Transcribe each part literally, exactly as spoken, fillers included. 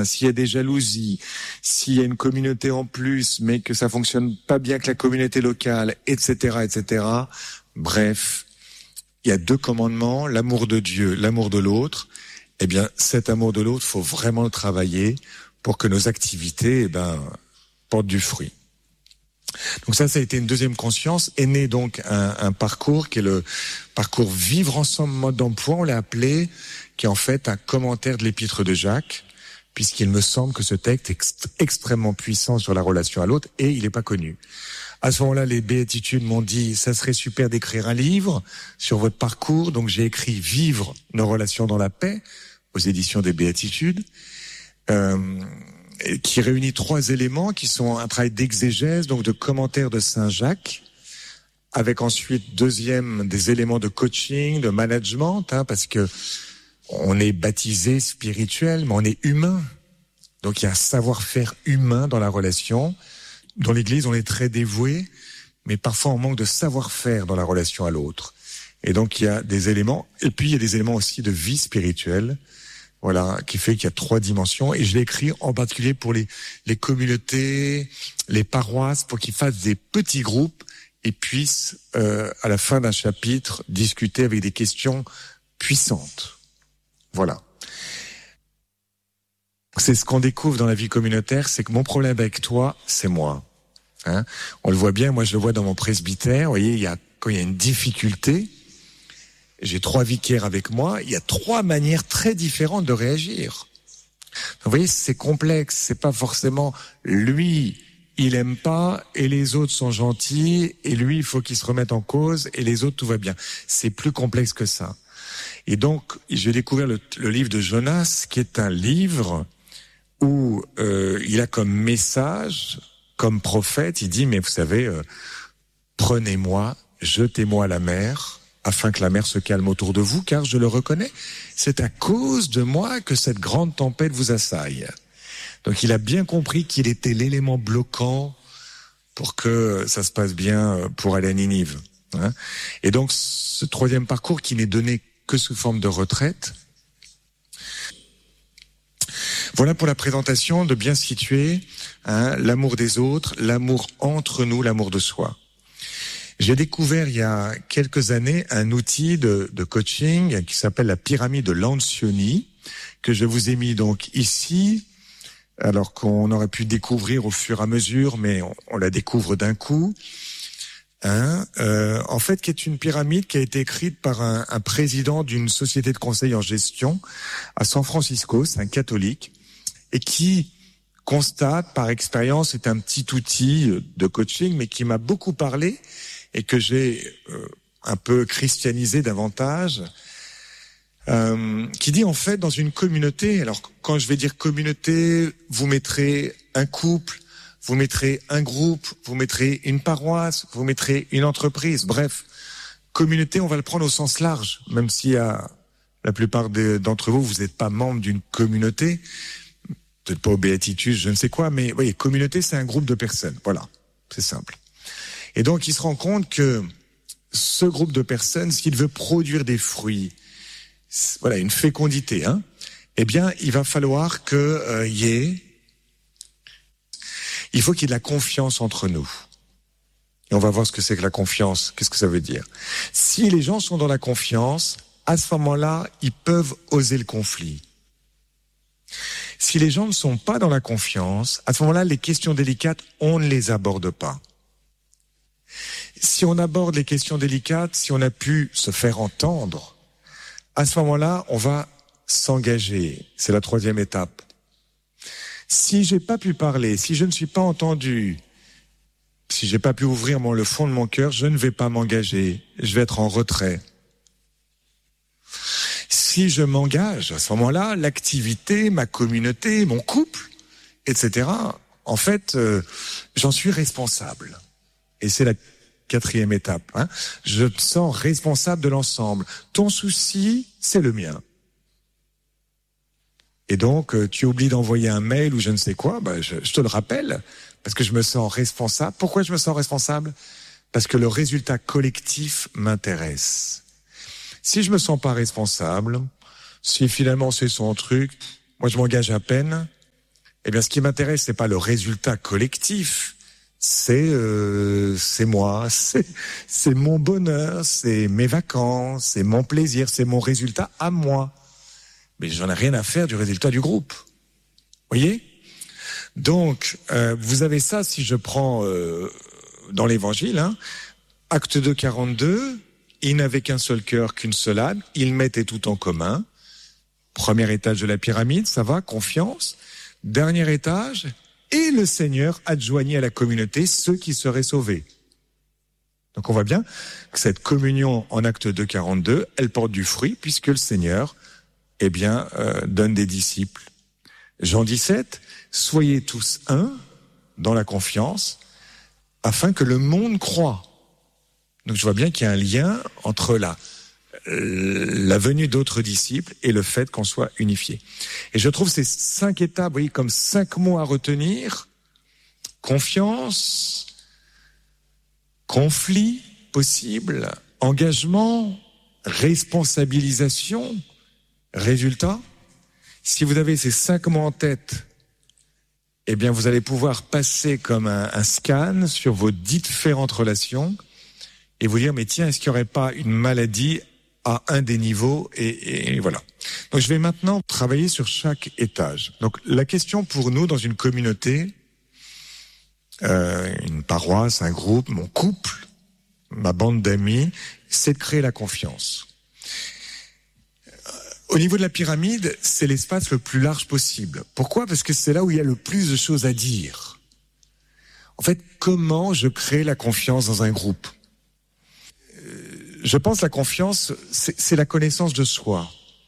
sein, s'il y a des jalousies, s'il y a une communauté en plus, mais que ça fonctionne pas bien avec la communauté locale, et cetera, et cetera. Bref, il y a deux commandements, l'amour de Dieu, l'amour de l'autre. Eh bien, cet amour de l'autre, faut vraiment le travailler pour que nos activités, eh ben, portent du fruit. Donc ça, ça a été une deuxième conscience. Est né donc un, un parcours qui est le parcours Vivre ensemble mode d'emploi, on l'a appelé, qui est en fait un commentaire de l'épître de Jacques, puisqu'il me semble que ce texte est ext- extrêmement puissant sur la relation à l'autre et il n'est pas connu. À ce moment-là, les béatitudes m'ont dit, ça serait super d'écrire un livre sur votre parcours. Donc j'ai écrit Vivre nos relations dans la paix aux éditions des béatitudes. Euh, qui réunit trois éléments qui sont un travail d'exégèse, donc de commentaire de Saint Jacques, avec ensuite, deuxième, des éléments de coaching, de management, hein, parce que on est baptisé spirituel, mais on est humain. Donc il y a un savoir-faire humain dans la relation. Dans l'Église, on est très dévoué, mais parfois on manque de savoir-faire dans la relation à l'autre. Et donc il y a des éléments, et puis il y a des éléments aussi de vie spirituelle, voilà, qui fait qu'il y a trois dimensions. Et je l'ai écrit en particulier pour les, les communautés, les paroisses, pour qu'ils fassent des petits groupes et puissent, euh, à la fin d'un chapitre, discuter avec des questions puissantes. Voilà. C'est ce qu'on découvre dans la vie communautaire, c'est que mon problème avec toi, c'est moi. Hein, on le voit bien, moi je le vois dans mon presbytère. Vous voyez, il y a, quand il y a une difficulté, j'ai trois vicaires avec moi, il y a trois manières très différentes de réagir. Vous voyez, c'est complexe, c'est pas forcément lui, il aime pas et les autres sont gentils et lui, il faut qu'il se remette en cause et les autres, tout va bien. C'est plus complexe que ça. Et donc, j'ai découvert le, le livre de Jonas, qui est un livre où euh, il a comme message, comme prophète, il dit, mais vous savez, euh, prenez-moi, jetez-moi à la mer, afin que la mer se calme autour de vous, car je le reconnais, c'est à cause de moi que cette grande tempête vous assaille. Donc il a bien compris qu'il était l'élément bloquant pour que ça se passe bien pour aller à Ninive. Hein. Et donc ce troisième parcours qui n'est donné que sous forme de retraite. Voilà pour la présentation, de bien situer hein, l'amour des autres, l'amour entre nous, l'amour de soi. J'ai découvert il y a quelques années un outil de, de coaching qui s'appelle la pyramide de Lencioni, que je vous ai mis donc ici, alors qu'on aurait pu découvrir au fur et à mesure, mais on, on la découvre d'un coup. Hein, euh, en fait, qui est une pyramide qui a été écrite par un, un président d'une société de conseil en gestion à San Francisco, c'est un catholique, et qui constate par expérience, c'est un petit outil de coaching, mais qui m'a beaucoup parlé, et que j'ai euh, un peu christianisé davantage, euh, qui dit en fait dans une communauté, alors quand je vais dire communauté, vous mettrez un couple, vous mettrez un groupe, vous mettrez une paroisse, vous mettrez une entreprise, bref, communauté, on va le prendre au sens large, même si à la plupart des, d'entre vous, vous n'êtes pas membre d'une communauté, peut-être pas aux béatitudes, je ne sais quoi, mais vous voyez, communauté, c'est un groupe de personnes, voilà, c'est simple. Et donc, il se rend compte que ce groupe de personnes, s'il veut produire des fruits, voilà, une fécondité, hein, eh bien, il va falloir que euh, y ait, il faut qu'il y ait de la confiance entre nous. Et on va voir ce que c'est que la confiance, qu'est-ce que ça veut dire. Si les gens sont dans la confiance, à ce moment-là, ils peuvent oser le conflit. Si les gens ne sont pas dans la confiance, à ce moment-là, les questions délicates, on ne les aborde pas. Si on aborde les questions délicates, si on a pu se faire entendre, à ce moment-là, on va s'engager. C'est la troisième étape. Si j'ai pas pu parler, si je ne suis pas entendu, si j'ai pas pu ouvrir mon, le fond de mon cœur, je ne vais pas m'engager. Je vais être en retrait. Si je m'engage, à ce moment-là, l'activité, ma communauté, mon couple, et cetera, en fait, euh, j'en suis responsable. Et c'est la quatrième étape. Hein. Je me sens responsable de l'ensemble. Ton souci, c'est le mien. Et donc, euh, tu oublies d'envoyer un mail ou je ne sais quoi, bah, je, je te le rappelle, parce que je me sens responsable. Pourquoi je me sens responsable ? Parce que le résultat collectif m'intéresse. Si je me sens pas responsable, si finalement c'est son truc, moi je m'engage à peine, Eh bien, ce qui m'intéresse, c'est pas le résultat collectif, c'est euh, c'est moi, c'est c'est mon bonheur, c'est mes vacances, c'est mon plaisir, c'est mon résultat à moi. Mais j'en ai rien à faire du résultat du groupe. Voyez ? Donc, euh, vous avez ça, si je prends euh, dans l'Évangile, hein, Acte deux, quarante-deux, ils n'avaient qu'un seul cœur, qu'une seule âme, ils mettaient tout en commun. Premier étage de la pyramide, ça va, confiance. Dernier étage, et le Seigneur adjoignit à la communauté ceux qui seraient sauvés. Donc on voit bien que cette communion en Acte deux, quarante-deux, elle porte du fruit, puisque le Seigneur, eh bien, euh, donne des disciples. Jean dix-sept, soyez tous un dans la confiance, afin que le monde croie. Donc je vois bien qu'il y a un lien entre la, la venue d'autres disciples et le fait qu'on soit unifié. Et je trouve ces cinq étapes, vous voyez, comme cinq mots à retenir. Confiance, conflit possible, engagement, responsabilisation, résultat. Si vous avez ces cinq mots en tête, eh bien vous allez pouvoir passer comme un, un scan sur vos différentes relations et vous dire, mais tiens, est-ce qu'il n'y aurait pas une maladie à un des niveaux, et, et voilà. Donc je vais maintenant travailler sur chaque étage. Donc la question pour nous dans une communauté, euh, une paroisse, un groupe, mon couple, ma bande d'amis, c'est de créer la confiance. Au niveau de la pyramide, c'est l'espace le plus large possible. Pourquoi ? Parce que c'est là où il y a le plus de choses à dire. En fait, comment je crée la confiance dans un groupe ? Je pense que la confiance, c'est, c'est la connaissance de soi.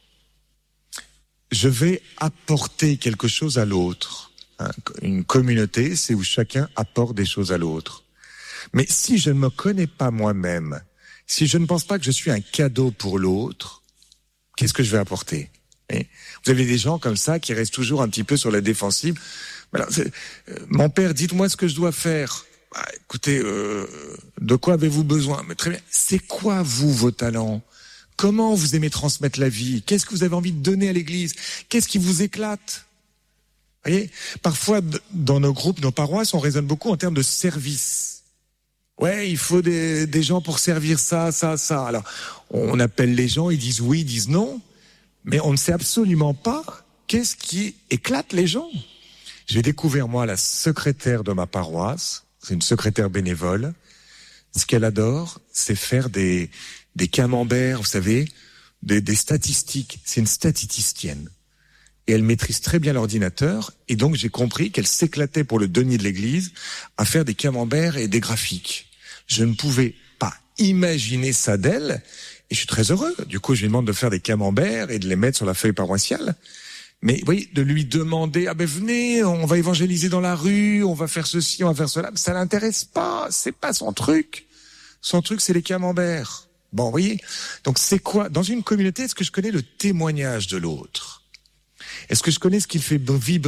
Je vais apporter quelque chose à l'autre. Une communauté, c'est où chacun apporte des choses à l'autre. Mais si je ne me connais pas moi-même, si je ne pense pas que je suis un cadeau pour l'autre, qu'est-ce que je vais apporter ? Vous avez des gens comme ça qui restent toujours un petit peu sur la défensive. Alors, c'est, euh, mon père, dites-moi ce que je dois faire. Bah, écoutez, euh, de quoi avez-vous besoin ? Mais très bien. C'est quoi, vous, vos talents ? Comment vous aimez transmettre la vie ? Qu'est-ce que vous avez envie de donner à l'Église ? Qu'est-ce qui vous éclate ? Vous voyez ? Parfois, dans nos groupes, nos paroisses, on raisonne beaucoup en termes de service. Ouais, il faut des, des gens pour servir ça, ça, ça. Alors, on appelle les gens, ils disent oui, ils disent non, mais on ne sait absolument pas qu'est-ce qui éclate les gens. J'ai découvert, moi, la secrétaire de ma paroisse. C'est une secrétaire bénévole. Ce qu'elle adore, c'est faire des, des camemberts, vous savez, des, des statistiques. C'est une statisticienne. Et elle maîtrise très bien l'ordinateur. Et donc, j'ai compris qu'elle s'éclatait pour le denier de l'église à faire des camemberts et des graphiques. Je ne pouvais pas imaginer ça d'elle. Et je suis très heureux. Du coup, je lui demande de faire des camemberts et de les mettre sur la feuille paroissiale. Mais vous voyez, de lui demander, ah ben venez, on va évangéliser dans la rue, on va faire ceci, on va faire cela, ça l'intéresse pas, c'est pas son truc. Son truc, c'est les camemberts. Bon, vous voyez, donc c'est quoi ? Dans une communauté, est-ce que je connais le témoignage de l'autre ? Est-ce que je connais ce qui le fait vibrer ?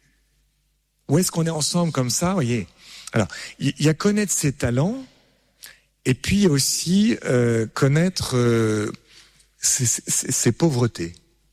Ou est-ce qu'on est ensemble comme ça, vous voyez ? Alors, il y, y a connaître ses talents, et puis aussi euh, connaître euh, ses, ses, ses pauvretés.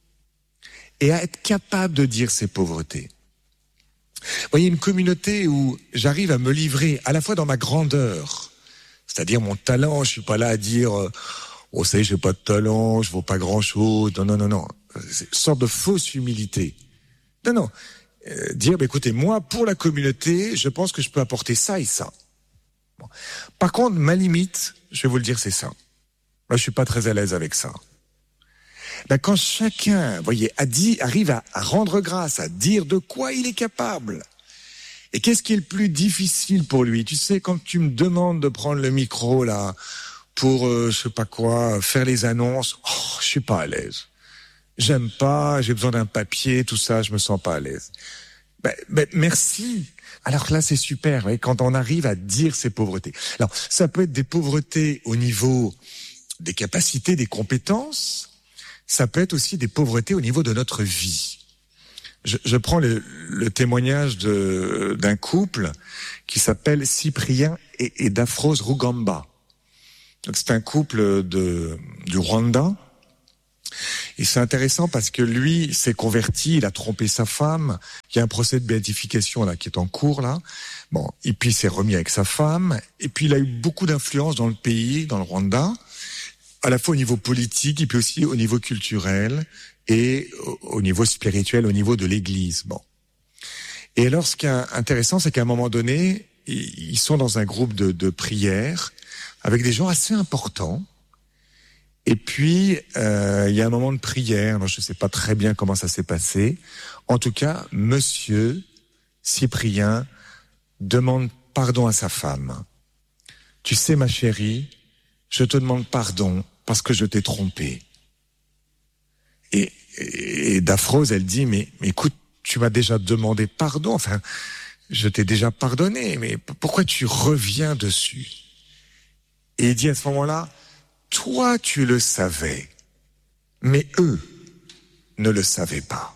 Et à être capable de dire ses pauvretés. Vous voyez, une communauté où j'arrive à me livrer à la fois dans ma grandeur, c'est-à-dire mon talent, je suis pas là à dire euh, « Oh, vous savez, j'ai pas de talent, je vaux pas grand-chose ». Non, non, non, non. C'est une sorte de fausse humilité. Non, non. Euh, dire, bah, écoutez, moi, pour la communauté, je pense que je peux apporter ça et ça. Bon. Par contre, ma limite, je vais vous le dire, c'est ça. Moi, je suis pas très à l'aise avec ça. Ben, quand chacun, voyez, a dit, arrive à, à rendre grâce, à dire de quoi il est capable. Et qu'est-ce qui est le plus difficile pour lui ? Tu sais, quand tu me demandes de prendre le micro, là, pour, euh, je sais pas quoi, faire les annonces, oh, je suis pas à l'aise. J'aime pas, j'ai besoin d'un papier, tout ça, je me sens pas à l'aise. Ben, ben, merci. Alors là, c'est super, voyez, quand on arrive à dire ses pauvretés. Alors, ça peut être des pauvretés au niveau des capacités, des compétences. Ça peut être aussi des pauvretés au niveau de notre vie. Je, je prends le, le témoignage de, d'un couple qui s'appelle Cyprien et, et Daphrose Rugamba. Donc c'est un couple de, du Rwanda. Et c'est intéressant parce que lui s'est converti, il a trompé sa femme. Il y a un procès de béatification là qui est en cours là. Bon, et puis il s'est remis avec sa femme. Et puis il a eu beaucoup d'influence dans le pays, dans le Rwanda, à la fois au niveau politique et puis aussi au niveau culturel et au niveau spirituel, au niveau de l'Église. Bon. Et alors, ce qui est intéressant, c'est qu'à un moment donné, ils sont dans un groupe de, de prière avec des gens assez importants. Et puis, euh, il y a un moment de prière. Alors, je ne sais pas très bien comment ça s'est passé. En tout cas, Monsieur Cyprien demande pardon à sa femme. « Tu sais, ma chérie, je te demande pardon parce que je t'ai trompé. » Et, et, et Daphrose, elle dit, mais, mais écoute, tu m'as déjà demandé pardon. Enfin, je t'ai déjà pardonné, mais pourquoi tu reviens dessus? Et il dit à ce moment-là, toi, tu le savais, mais eux ne le savaient pas.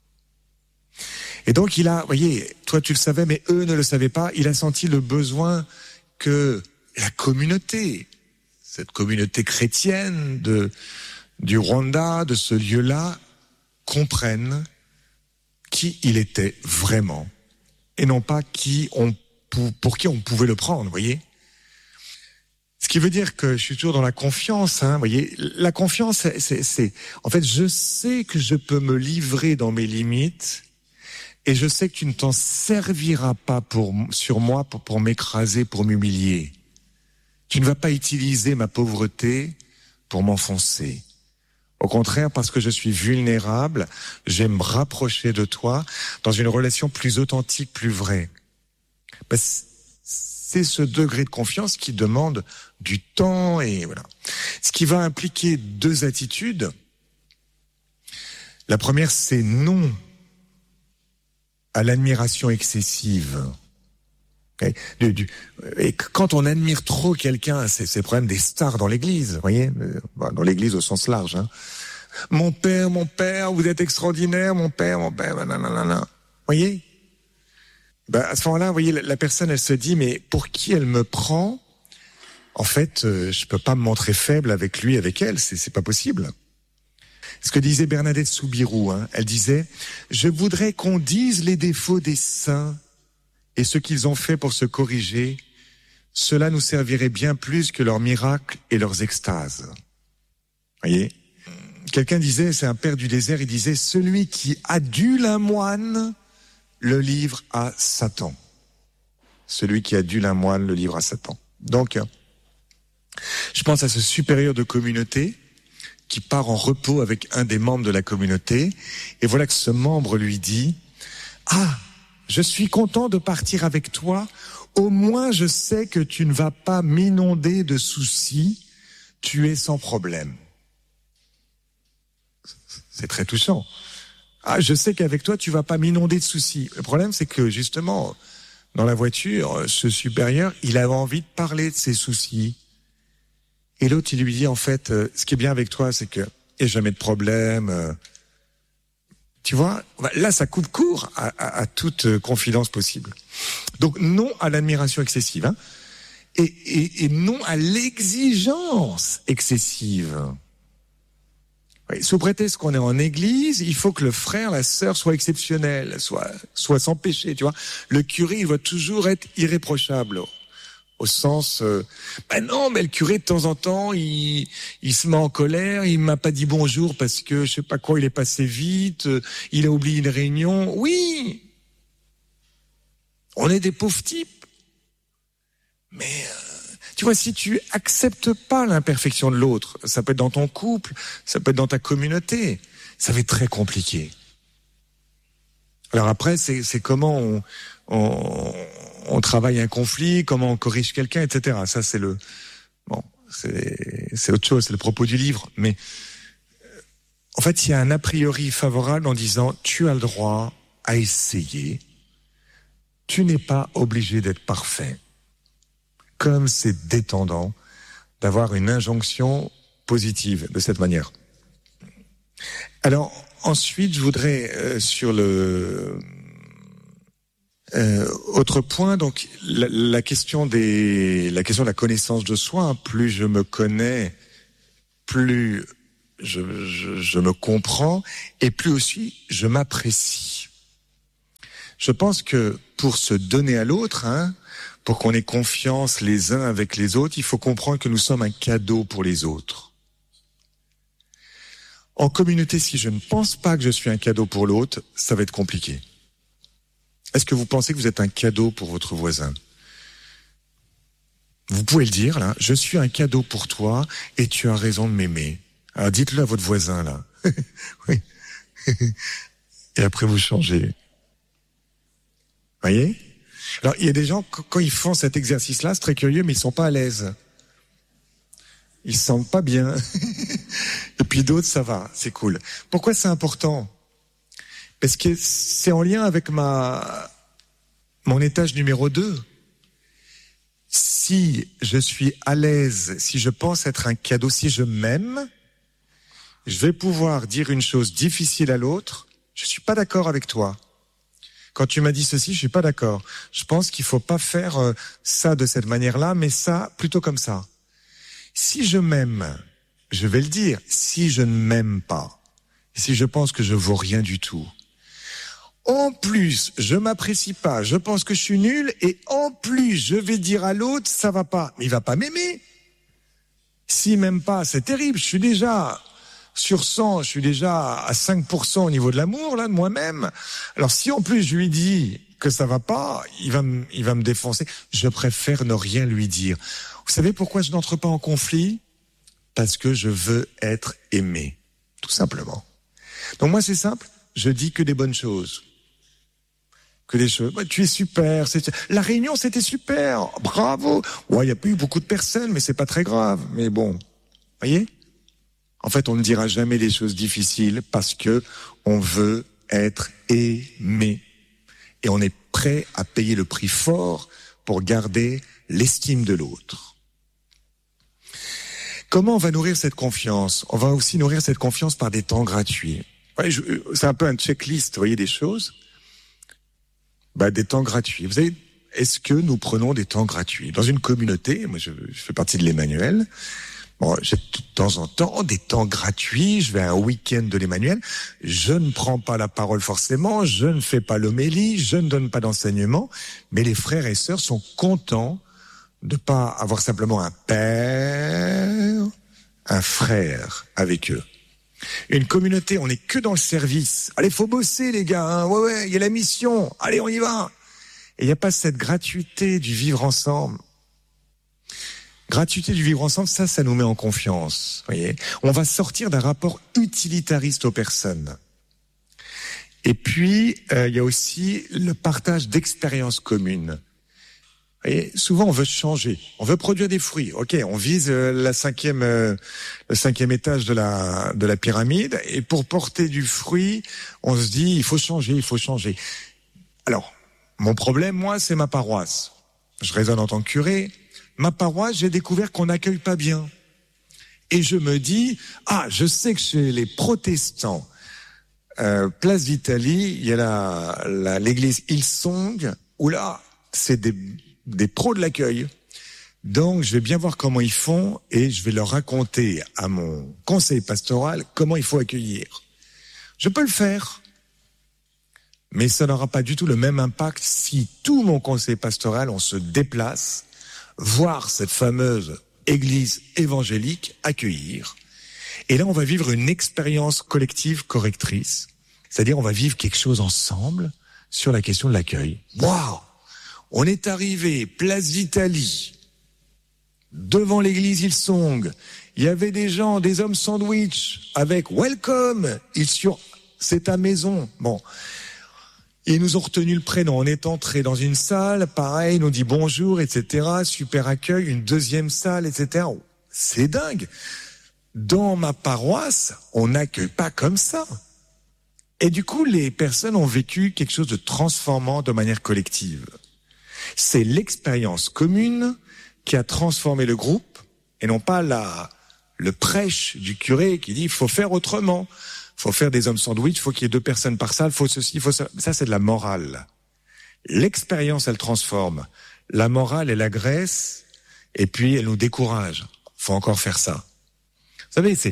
Et donc, il a, vous voyez, toi, tu le savais, mais eux ne le savaient pas. Il a senti le besoin que la communauté, cette communauté chrétienne de, du Rwanda, de ce lieu-là, comprenne qui il était vraiment et non pas qui on, pour, pour qui on pouvait le prendre, vous voyez. Ce qui veut dire que je suis toujours dans la confiance, hein, vous voyez. La confiance, c'est, c'est, c'est, en fait, je sais que je peux me livrer dans mes limites et je sais que tu ne t'en serviras pas pour, sur moi pour, pour m'écraser, pour m'humilier. Tu ne vas pas utiliser ma pauvreté pour m'enfoncer. Au contraire, parce que je suis vulnérable, j'aime me rapprocher de toi dans une relation plus authentique, plus vraie. Parce c'est ce degré de confiance qui demande du temps et voilà. Ce qui va impliquer deux attitudes. La première, c'est non à l'admiration excessive. Et, du, du, et quand on admire trop quelqu'un, c'est, c'est le problème des stars dans l'église, vous voyez, dans l'église au sens large. Hein. Mon père, mon père, vous êtes extraordinaire, mon père, mon père, nanana. Vous voyez? Ben, à ce moment-là, vous voyez, la, la personne, elle se dit, mais pour qui elle me prend? En fait, euh, je peux pas me montrer faible avec lui, avec elle, c'est, c'est pas possible. Ce que disait Bernadette Soubirous, hein, elle disait, je voudrais qu'on dise les défauts des saints et ce qu'ils ont fait pour se corriger, cela nous servirait bien plus que leurs miracles et leurs extases. Voyez? Quelqu'un disait, c'est un père du désert, il disait, celui qui adule un moine, le livre à Satan. Celui qui adule un moine, le livre à Satan. Donc, je pense à ce supérieur de communauté qui part en repos avec un des membres de la communauté, et voilà que ce membre lui dit, ah, je suis content de partir avec toi, au moins je sais que tu ne vas pas m'inonder de soucis, tu es sans problème. C'est très touchant. Ah, je sais qu'avec toi, tu vas pas m'inonder de soucis. Le problème, c'est que justement, dans la voiture, ce supérieur, il avait envie de parler de ses soucis. Et l'autre, il lui dit, en fait, euh, ce qui est bien avec toi, c'est que il n'y a jamais de problème. Euh, tu vois, là, ça coupe court à, à, à toute confidence possible. Donc, non à l'admiration excessive, hein, et, et, et non à l'exigence excessive. Oui, sous prétexte qu'on est en église, il faut que le frère, la sœur soit exceptionnel, soit, soit sans péché, tu vois. Le curé, il doit toujours être irréprochable. Au sens, euh, ben non, mais le curé, de temps en temps, il, il se met en colère, il m'a pas dit bonjour parce que, je sais pas quoi, il est passé vite, euh, il a oublié une réunion. Oui! On est des pauvres types. Mais, euh, tu vois, si tu acceptes pas l'imperfection de l'autre, ça peut être dans ton couple, ça peut être dans ta communauté, ça va être très compliqué. Alors après, c'est, c'est comment on, on, on travaille un conflit, comment on corrige quelqu'un, et cetera. Ça, c'est le, bon, c'est, c'est autre chose, c'est le propos du livre. Mais, en fait, il y a un a priori favorable en disant, tu as le droit à essayer, tu n'es pas obligé d'être parfait. Comme c'est détendant d'avoir une injonction positive de cette manière. Alors, ensuite, je voudrais, euh, sur le euh, autre point, donc la, la question des, la question de la connaissance de soi. Plus je me connais, plus je, je, je me comprends, et plus aussi je m'apprécie. Je pense que pour se donner à l'autre, hein, pour qu'on ait confiance les uns avec les autres, il faut comprendre que nous sommes un cadeau pour les autres. En communauté, si je ne pense pas que je suis un cadeau pour l'autre, ça va être compliqué. Est-ce que vous pensez que vous êtes un cadeau pour votre voisin ? Vous pouvez le dire, là. Je suis un cadeau pour toi et tu as raison de m'aimer. Alors dites-le à votre voisin, là. Oui. Et après, vous changez. Voyez ? Alors, il y a des gens, quand ils font cet exercice-là, c'est très curieux, mais ils sont pas à l'aise. Ils se sentent pas bien. Et puis d'autres, ça va, c'est cool. Pourquoi c'est important ? Parce que c'est en lien avec ma, mon étage numéro deux. Si je suis à l'aise, si je pense être un cadeau, si je m'aime, je vais pouvoir dire une chose difficile à l'autre. Je suis pas d'accord avec toi. Quand tu m'as dit ceci, je suis pas d'accord. Je pense qu'il faut pas faire euh, ça de cette manière-là, mais ça plutôt comme ça. Si je m'aime, je vais le dire. Si je ne m'aime pas, si je pense que je vaux rien du tout, en plus, je m'apprécie pas, je pense que je suis nul, et en plus, je vais dire à l'autre, ça va pas. Mais il va pas m'aimer. S'il m'aime pas, c'est terrible. Je suis déjà sur cent, je suis déjà à cinq pour cent au niveau de l'amour, là, de moi-même. Alors, si en plus je lui dis que ça va pas, il va me, il va me défoncer. Je préfère ne rien lui dire. Vous savez pourquoi je n'entre pas en conflit ? Parce que je veux être aimé. Tout simplement. Donc moi, c'est simple. Je dis que des bonnes choses. Que des choses. Bah, tu es super. C'est... La réunion, c'était super. Bravo. Ouais, il n'y a pas eu beaucoup de personnes, mais c'est pas très grave. Mais bon. Voyez ? En fait, on ne dira jamais les choses difficiles parce que on veut être aimé. Et on est prêt à payer le prix fort pour garder l'estime de l'autre. Comment on va nourrir cette confiance ? On va aussi nourrir cette confiance par des temps gratuits. Ouais, je, c'est un peu un checklist, vous voyez, des choses. Bah, des temps gratuits. Vous savez, est-ce que nous prenons des temps gratuits ? Dans une communauté, moi je, je fais partie de l'Emmanuel, bon, j'ai de temps en temps des temps gratuits, je vais à un week-end de l'Emmanuel, je ne prends pas la parole forcément, je ne fais pas l'homélie, je ne donne pas d'enseignement, mais les frères et sœurs sont contents de pas avoir simplement un père, un frère avec eux. Une communauté, on n'est que dans le service. Allez, faut bosser les gars, hein. ouais ouais, il y a la mission, allez on y va. Et il n'y a pas cette gratuité du vivre ensemble. Gratuité du vivre ensemble, ça, ça nous met en confiance. Voyez, on va sortir d'un rapport utilitariste aux personnes. Et puis, euh, il y a aussi le partage d'expériences communes. Voyez, souvent, on veut changer, on veut produire des fruits. Ok, on vise euh, la cinquième, euh, le cinquième étage de la de la pyramide, et pour porter du fruit, on se dit, il faut changer, il faut changer. Alors, mon problème, moi, c'est ma paroisse. Je raisonne en tant que curé. Ma paroisse, j'ai découvert qu'on n'accueille pas bien. Et je me dis, ah, je sais que chez les protestants, euh, Place d'Italie, il y a la, la, l'église Hillsong, où là, c'est des, des pros de l'accueil. Donc, je vais bien voir comment ils font et je vais leur raconter à mon conseil pastoral comment il faut accueillir. Je peux le faire. Mais ça n'aura pas du tout le même impact si tout mon conseil pastoral, on se déplace, voir cette fameuse église évangélique accueillir. Et là, on va vivre une expérience collective correctrice. C'est-à-dire, on va vivre quelque chose ensemble sur la question de l'accueil. Waouh! On est arrivé, place d'Italie, devant l'église Hillsong. Il y avait des gens, des hommes sandwich avec welcome. Ils sur, c'est ta maison. Bon. Ils nous ont retenu le prénom. On est entré dans une salle, pareil, ils nous dit bonjour, et cetera. Super accueil, une deuxième salle, et cetera. C'est dingue. Dans ma paroisse, on n'accueille pas comme ça. Et du coup, les personnes ont vécu quelque chose de transformant de manière collective. C'est l'expérience commune qui a transformé le groupe, et non pas la, le prêche du curé qui dit il faut faire autrement. Faut faire des hommes sandwich, faut qu'il y ait deux personnes par salle, faut ceci, faut ça. Ça, c'est de la morale. L'expérience, elle transforme. La morale, elle agresse, et puis elle nous décourage. Faut encore faire ça. Vous savez, c'est,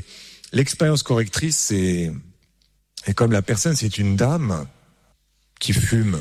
l'expérience correctrice, c'est, et comme la personne, c'est une dame qui fume